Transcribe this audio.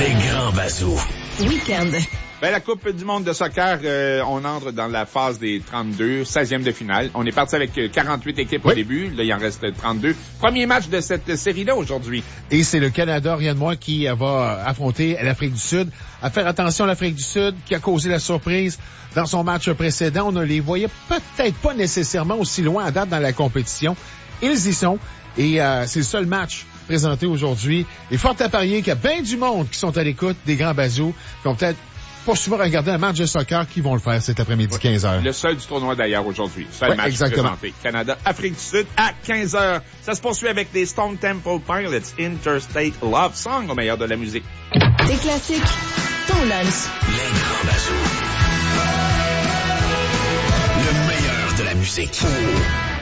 Les grands bazous. Week-end. Ben, la Coupe du monde de soccer, on entre dans la phase des 32, 16e de finale. On est parti avec 48 équipes au début. Là, il en reste 32. Premier match de cette série-là aujourd'hui. Et c'est le Canada, rien de moins, qui va affronter l'Afrique du Sud. À faire attention à l'Afrique du Sud, qui a causé la surprise dans son match précédent. On ne les voyait peut-être pas nécessairement aussi loin à date dans la compétition. Ils y sont. Et c'est le seul match présenté aujourd'hui. Et fort à parier qu'il y a bien du monde qui sont à l'écoute des grands bazous, qui ont peut-être pas souvent regardé un match de soccer, qui vont le faire cet après-midi 15h. Le seul du tournoi d'ailleurs aujourd'hui. Seul match présenté. Canada, Afrique du Sud à 15h. Ça se poursuit avec les Stone Temple Pilots, Interstate Love Song au meilleur de la musique. Tes classiques, ton lunch. Les grands bazous. Le meilleur de la musique.